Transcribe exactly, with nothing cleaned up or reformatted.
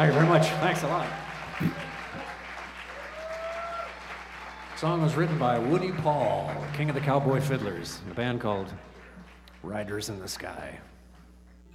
Thank you very much. Thanks a lot. The song was written by Woody Paul, King of the Cowboy Fiddlers, a band called Riders in the Sky.